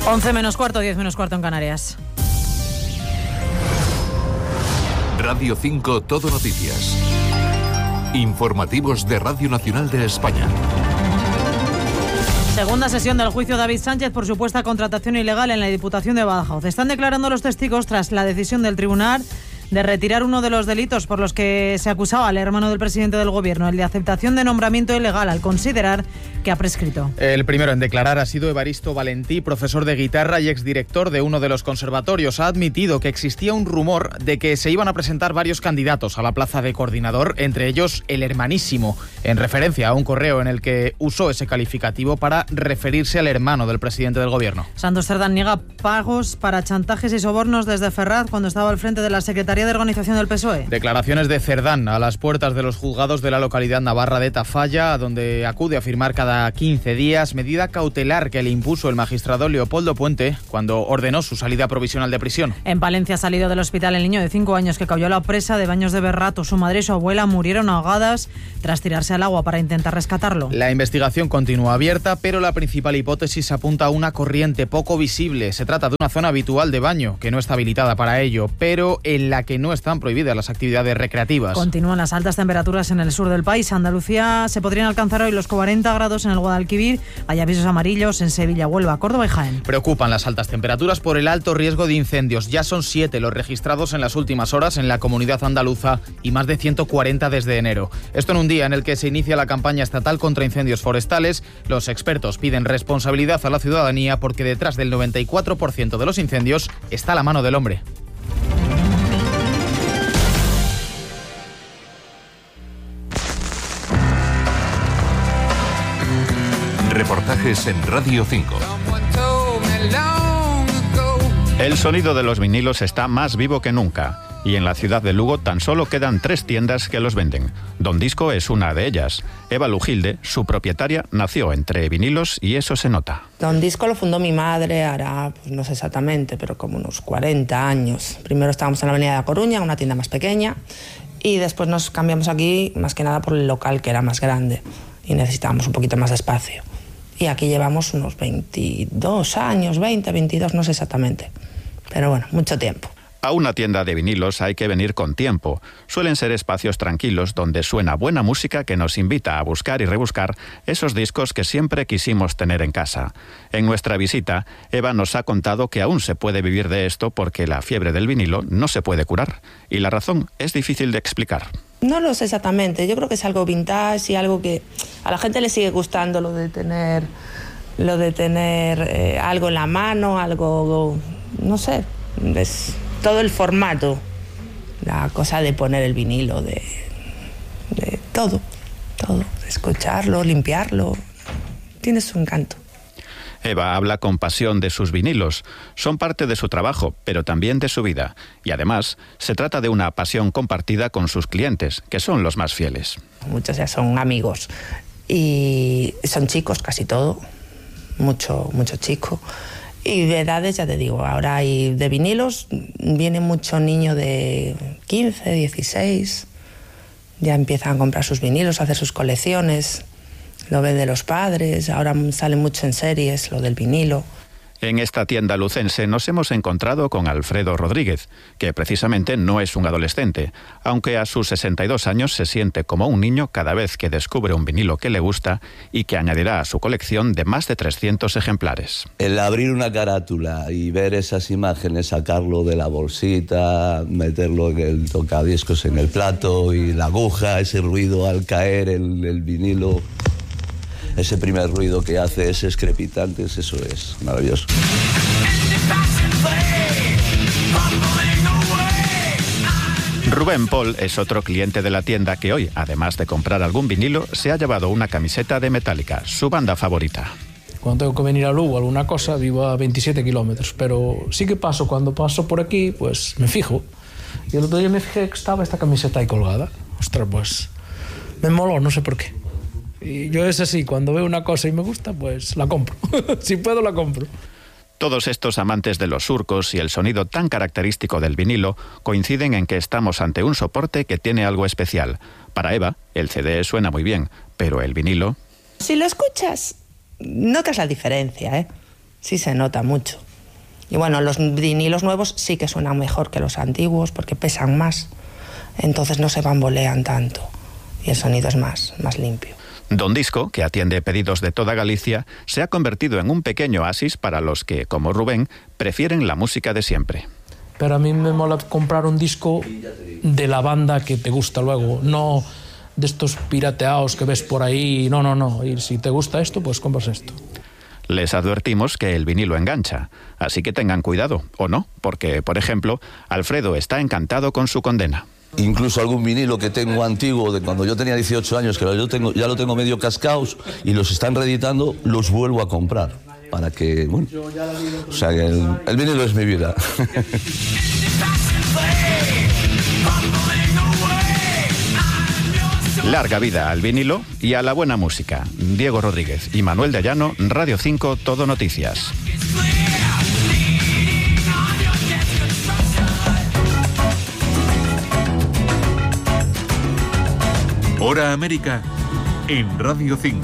11 menos cuarto, 10 menos cuarto en Canarias. Radio 5 Todo Noticias. Informativos de Radio Nacional de España. Segunda sesión del juicio David Sánchez por supuesta contratación ilegal en la Diputación de Badajoz. Están declarando los testigos tras la decisión del tribunal de retirar uno de los delitos por los que se acusaba al hermano del presidente del Gobierno, el de aceptación de nombramiento ilegal, al considerar que ha prescrito. El primero en declarar ha sido Evaristo Valentí, profesor de guitarra y exdirector de uno de los conservatorios. Ha admitido que existía un rumor de que se iban a presentar varios candidatos a la plaza de coordinador, entre ellos el hermanísimo, en referencia a un correo en el que usó ese calificativo para referirse al hermano del presidente del Gobierno. Santos Cerdán niega pagos para chantajes y sobornos desde Ferraz cuando estaba al frente de la Secretaría de Organización del PSOE. Declaraciones de Cerdán a las puertas de los juzgados de la localidad navarra de Tafalla, donde acude a firmar cada 15 días medida cautelar que le impuso el magistrado Leopoldo Puente cuando ordenó su salida provisional de prisión. En Palencia ha salido del hospital el niño de 5 años que cayó a la presa de Baños de Berrato. Su madre y su abuela murieron ahogadas tras tirarse al agua para intentar rescatarlo. La investigación continúa abierta, pero la principal hipótesis apunta a una corriente poco visible. Se trata de una zona habitual de baño, que no está habilitada para ello, pero en la que no están prohibidas las actividades recreativas. Continúan las altas temperaturas en el sur del país. Andalucía se podrían alcanzar hoy los 40 grados en el Guadalquivir. Hay avisos amarillos en Sevilla, Huelva, Córdoba y Jaén. Preocupan las altas temperaturas por el alto riesgo de incendios. Ya son 7 los registrados en las últimas horas en la comunidad andaluza y más de 140 desde enero. Esto en un día en el que se inicia la campaña estatal contra incendios forestales. Los expertos piden responsabilidad a la ciudadanía porque detrás del 94% de los incendios está la mano del hombre. Reportajes en Radio 5. El sonido de los vinilos está más vivo que nunca. Y en la ciudad de Lugo tan solo quedan 3 tiendas que los venden. Don Disco es una de ellas. Eva Lujilde, su propietaria, nació entre vinilos y eso se nota. Don Disco lo fundó mi madre, hará, pues no sé exactamente, pero como unos 40 años. Primero estábamos en la avenida de La Coruña, una tienda más pequeña, y después nos cambiamos aquí más que nada por el local, que era más grande, y necesitábamos un poquito más de espacio. Y aquí llevamos unos 22 años, 20, 22, no sé exactamente. Pero bueno, mucho tiempo. A una tienda de vinilos hay que venir con tiempo. Suelen ser espacios tranquilos donde suena buena música que nos invita a buscar y rebuscar esos discos que siempre quisimos tener en casa. En nuestra visita, Eva nos ha contado que aún se puede vivir de esto porque la fiebre del vinilo no se puede curar. Y la razón es difícil de explicar. No lo sé exactamente. Yo creo que es algo vintage y algo que a la gente le sigue gustando, lo de tener algo en la mano, algo, no sé, es todo el formato, la cosa de poner el vinilo, de todo, de escucharlo, limpiarlo, tiene su encanto. Eva habla con pasión de sus vinilos. Son parte de su trabajo, pero también de su vida. Y además, se trata de una pasión compartida con sus clientes, que son los más fieles. Muchos ya son amigos y son chicos casi todo, mucho chico. Y de edades, ya te digo, ahora hay de vinilos, viene mucho niño de 15, 16, ya empiezan a comprar sus vinilos, a hacer sus colecciones, lo ven de los padres, ahora sale mucho en series lo del vinilo. En esta tienda lucense nos hemos encontrado con Alfredo Rodríguez, que precisamente no es un adolescente, aunque a sus 62 años se siente como un niño cada vez que descubre un vinilo que le gusta y que añadirá a su colección de más de 300 ejemplares. El abrir una carátula y ver esas imágenes, sacarlo de la bolsita, meterlo en el tocadiscos en el plato y la aguja, ese ruido al caer el vinilo... Ese primer ruido que hace, ese escrepitante, eso es maravilloso. Rubén Paul es otro cliente de la tienda que hoy, además de comprar algún vinilo, se ha llevado una camiseta de Metallica, su banda favorita. Cuando tengo que venir a Lugo, alguna cosa, vivo a 27 kilómetros, pero sí que cuando paso por aquí, pues me fijo. Y el otro día me fijé que estaba esta camiseta ahí colgada. Ostras, pues me moló, no sé por qué. Y yo es así, cuando veo una cosa y me gusta, pues la compro. Si puedo, la compro. Todos estos amantes de los surcos y el sonido tan característico del vinilo coinciden en que estamos ante un soporte que tiene algo especial. Para Eva, el CD suena muy bien, pero el vinilo... Si lo escuchas, notas la diferencia, ¿eh? sí se nota mucho. Y bueno, los vinilos nuevos sí que suenan mejor que los antiguos porque pesan más, entonces no se bambolean tanto y el sonido es más limpio. Don Disco, que atiende pedidos de toda Galicia, se ha convertido en un pequeño oasis para los que, como Rubén, prefieren la música de siempre. Pero a mí me mola comprar un disco de la banda que te gusta luego, no de estos pirateados que ves por ahí, no. Y si te gusta esto, pues compras esto. Les advertimos que el vinilo engancha, así que tengan cuidado, o no, porque, por ejemplo, Alfredo está encantado con su condena. Incluso algún vinilo que tengo antiguo de cuando yo tenía 18 años, que ya lo tengo medio cascaos y los están reeditando, los vuelvo a comprar. Para que, bueno, o sea, que el vinilo es mi vida. Larga vida al vinilo y a la buena música. Diego Rodríguez y Manuel de Ayano, Radio 5, Todo Noticias. Hora América en Radio 5.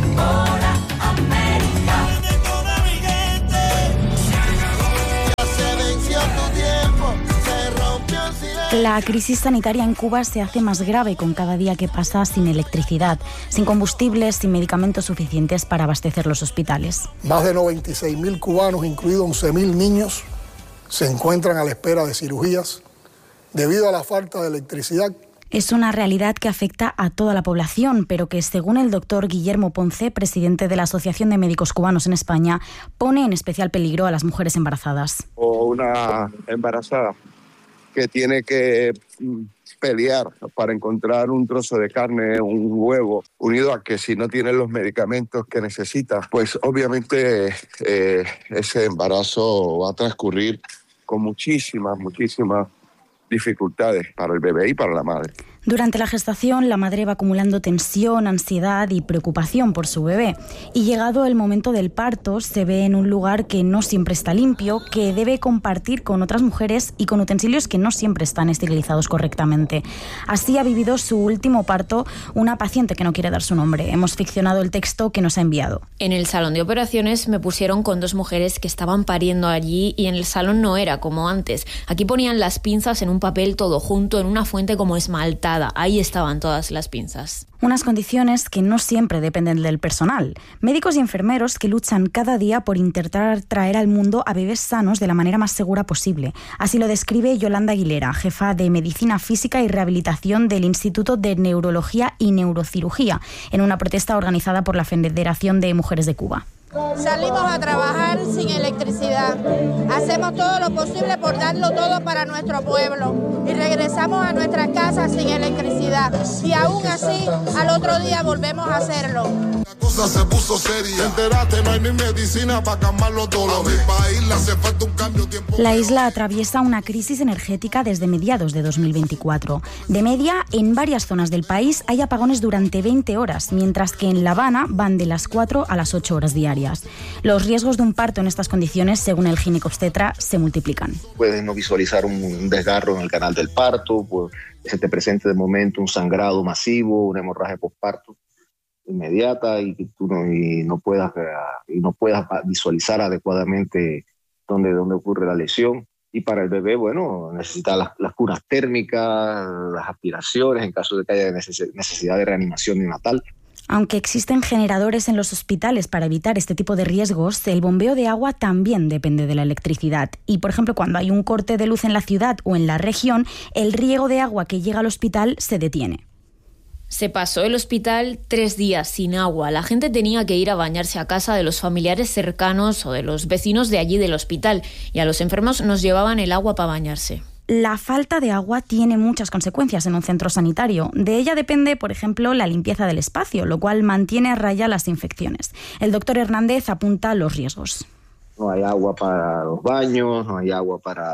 La crisis sanitaria en Cuba se hace más grave con cada día que pasa sin electricidad, sin combustibles, sin medicamentos suficientes para abastecer los hospitales. Más de 96.000 cubanos, incluidos 11.000 niños, se encuentran a la espera de cirugías debido a la falta de electricidad. Es una realidad que afecta a toda la población, pero que, según el doctor Guillermo Ponce, presidente de la Asociación de Médicos Cubanos en España, pone en especial peligro a las mujeres embarazadas. O una embarazada que tiene que pelear para encontrar un trozo de carne, un huevo, unido a que si no tiene los medicamentos que necesita, pues obviamente ese embarazo va a transcurrir con muchísimas dificultades para el bebé y para la madre. Durante la gestación, la madre va acumulando tensión, ansiedad y preocupación por su bebé. Y llegado el momento del parto, se ve en un lugar que no siempre está limpio, que debe compartir con otras mujeres y con utensilios que no siempre están esterilizados correctamente. Así ha vivido su último parto una paciente que no quiere dar su nombre. Hemos ficcionado el texto que nos ha enviado. En el salón de operaciones me pusieron con 2 mujeres que estaban pariendo allí y en el salón no era como antes. Aquí ponían las pinzas en un papel todo junto, en una fuente como esmaltada. Ahí estaban todas las pinzas. Unas condiciones que no siempre dependen del personal. Médicos y enfermeros que luchan cada día por intentar traer al mundo a bebés sanos de la manera más segura posible. Así lo describe Yolanda Aguilera, jefa de Medicina Física y Rehabilitación del Instituto de Neurología y Neurocirugía, en una protesta organizada por la Federación de Mujeres de Cuba. Salimos a trabajar sin electricidad. Hacemos todo lo posible por darlo todo para nuestro pueblo. Y regresamos a nuestras casas sin electricidad. Y aún así, al otro día volvemos a hacerlo. La cosa se puso seria. Enteraste, no hay ni medicina para calmar los dolores. A mi país le hace falta un cambio de tiempo. La isla atraviesa una crisis energética desde mediados de 2024. De media, en varias zonas del país hay apagones durante 20 horas, mientras que en La Habana van de las 4 a las 8 horas diarias. Los riesgos de un parto en estas condiciones, según el ginecobstetra, se multiplican. Puedes no visualizar un desgarro en el canal del parto, pues se te presente de momento un sangrado masivo, una hemorragia postparto inmediata y tú no puedas visualizar adecuadamente dónde ocurre la lesión. Y para el bebé, bueno, necesita las curas térmicas, las aspiraciones en caso de que haya necesidad de reanimación neonatal. Aunque existen generadores en los hospitales para evitar este tipo de riesgos, el bombeo de agua también depende de la electricidad. Y, por ejemplo, cuando hay un corte de luz en la ciudad o en la región, el riego de agua que llega al hospital se detiene. Se pasó el hospital 3 días sin agua. La gente tenía que ir a bañarse a casa de los familiares cercanos o de los vecinos de allí del hospital. Y a los enfermos nos llevaban el agua para bañarse. La falta de agua tiene muchas consecuencias en un centro sanitario. De ella depende, por ejemplo, la limpieza del espacio, lo cual mantiene a raya las infecciones. El doctor Hernández apunta los riesgos. No hay agua para los baños, no hay agua para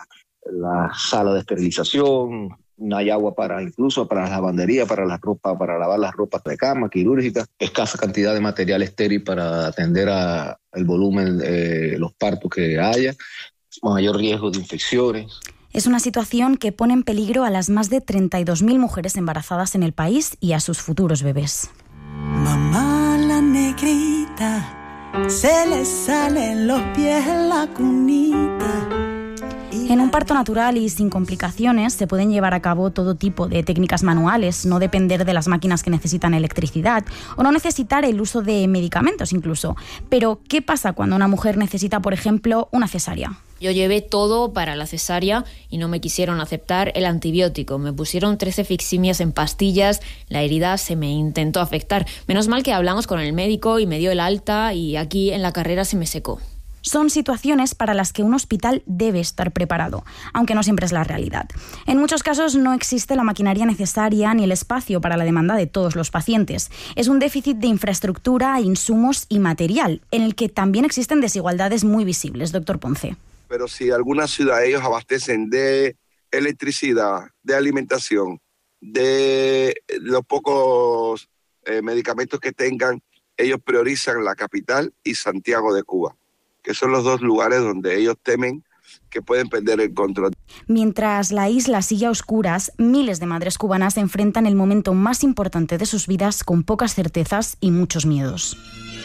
la sala de esterilización, no hay agua incluso para la lavandería, para lavar las ropas de cama, quirúrgicas. Escasa cantidad de material estéril para atender al volumen de los partos que haya. Mayor riesgo de infecciones. Es una situación que pone en peligro a las más de 32.000 mujeres embarazadas en el país y a sus futuros bebés. Mamá la negrita se le salen los pies en la cunita. En un parto natural y sin complicaciones se pueden llevar a cabo todo tipo de técnicas manuales, no depender de las máquinas que necesitan electricidad o no necesitar el uso de medicamentos incluso. Pero, ¿qué pasa cuando una mujer necesita, por ejemplo, una cesárea? Yo llevé todo para la cesárea y no me quisieron aceptar el antibiótico. Me pusieron 13 fiximias en pastillas, la herida se me intentó afectar. Menos mal que hablamos con el médico y me dio el alta y aquí en la carrera se me secó. Son situaciones para las que un hospital debe estar preparado, aunque no siempre es la realidad. En muchos casos no existe la maquinaria necesaria ni el espacio para la demanda de todos los pacientes. Es un déficit de infraestructura, insumos y material, en el que también existen desigualdades muy visibles, doctor Ponce. Pero si alguna ciudad ellos abastecen de electricidad, de alimentación, de los pocos medicamentos que tengan, ellos priorizan la capital y Santiago de Cuba, que son los dos lugares donde ellos temen que pueden perder el control. Mientras la isla sigue a oscuras, miles de madres cubanas enfrentan el momento más importante de sus vidas con pocas certezas y muchos miedos.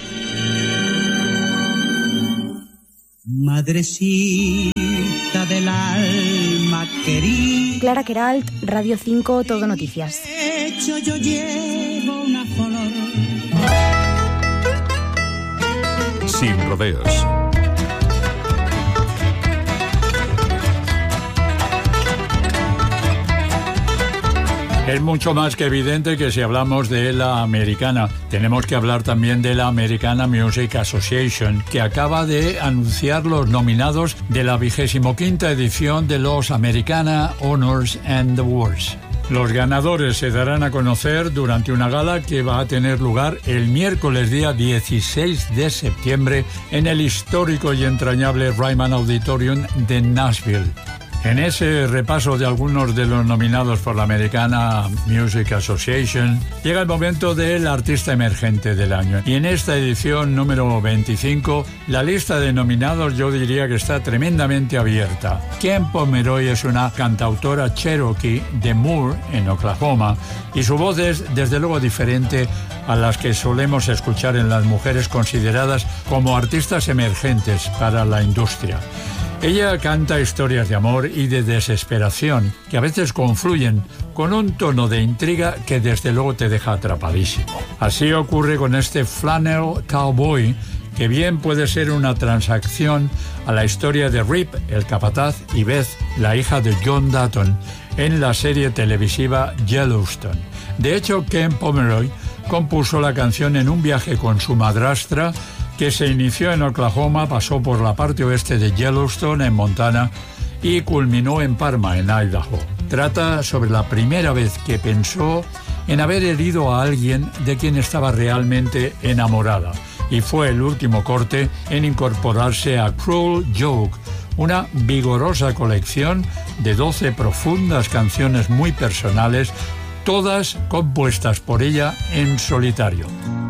Madrecita del alma querida. Clara Queralt, Radio 5, Todo Noticias. Yo llevo una flor. Sin rodeos. Es mucho más que evidente que si hablamos de la americana, tenemos que hablar también de la Americana Music Association, que acaba de anunciar los nominados de la 25ª edición de los Americana Honors and Awards. Los ganadores se darán a conocer durante una gala que va a tener lugar el miércoles día 16 de septiembre en el histórico y entrañable Ryman Auditorium de Nashville. En ese repaso de algunos de los nominados por la Americana Music Association, llega el momento del artista emergente del año. Y en esta edición número 25, la lista de nominados yo diría que está tremendamente abierta. Ken Pomeroy es una cantautora cherokee de Moore, en Oklahoma, y su voz es desde luego diferente a las que solemos escuchar en las mujeres consideradas como artistas emergentes para la industria. Ella canta historias de amor y de desesperación que a veces confluyen con un tono de intriga que desde luego te deja atrapadísimo. Así ocurre con este Flannel Cowboy, que bien puede ser una transacción a la historia de Rip, el capataz, y Beth, la hija de John Dutton, en la serie televisiva Yellowstone. De hecho, Ken Pomeroy compuso la canción en un viaje con su madrastra que se inició en Oklahoma, pasó por la parte oeste de Yellowstone, en Montana, y culminó en Parma, en Idaho. Trata sobre la primera vez que pensó en haber herido a alguien de quien estaba realmente enamorada, y fue el último corte en incorporarse a Cruel Joke, una vigorosa colección de 12 profundas canciones muy personales, todas compuestas por ella en solitario.